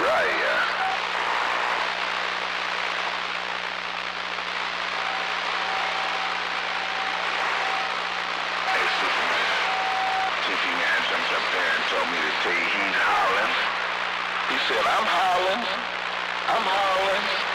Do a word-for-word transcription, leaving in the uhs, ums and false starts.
Right, yeah. Hey, Superman. Tippy Man jumped up there and told me to tell you he's hollering. He said, I'm hollering. I'm hollering.